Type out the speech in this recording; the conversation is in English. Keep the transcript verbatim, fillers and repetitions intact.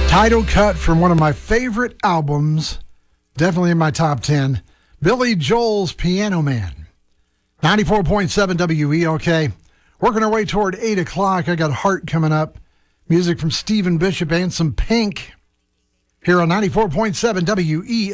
Title cut from one of my favorite albums, definitely in my top ten, Billy Joel's Piano Man. ninety-four point seven W E L K. Working our way toward eight o'clock. I got Heart coming up. Music from Stephen Bishop and some Pink here on ninety-four point seven W E L K.